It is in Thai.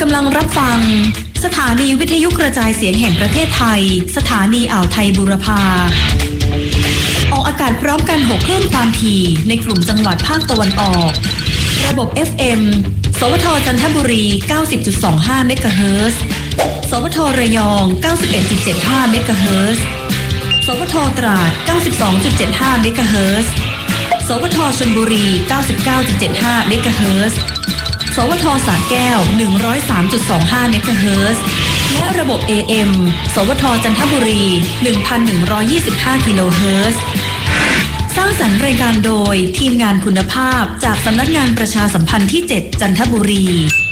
กำลังรับฟังสถานีวิทยุกระจายเสียงแห่งประเทศไทยสถานีอ่าวไทยบูรพาออกอากาศพร้อมกัน6คลื่นความถี่ในกลุ่มจังหวัดภาคตะวันออกระบบ FM สวทจันทบุรี 90.25 เมกะเฮิรตซ์สวทระยอง 91.75 เมกะเฮิรตซ์สวทตราด 92.75 เมกะเฮิรตซ์สวทชลบุรี 99.75 เมกะเฮิรตซ์สวทสระแก้ว 103.25 เมกะเฮิรตซ์และระบบ AM สวทจันทบุรี 1,125 กิโลเฮิรตซ์สร้างสรรค์รายการโดยทีมงานคุณภาพจากสำนักงานประชาสัมพันธ์ที่ 7 จันทบุรี